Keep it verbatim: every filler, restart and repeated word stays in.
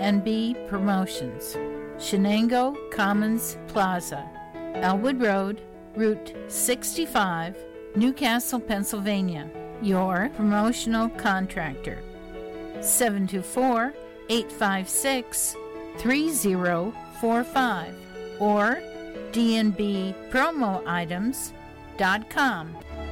N B Promotions, Shenango Commons Plaza, Elwood Road, Route sixty-five, Newcastle, Pennsylvania. Your promotional contractor. seven two four, eight five six, three zero four five or d n b promo items dot com.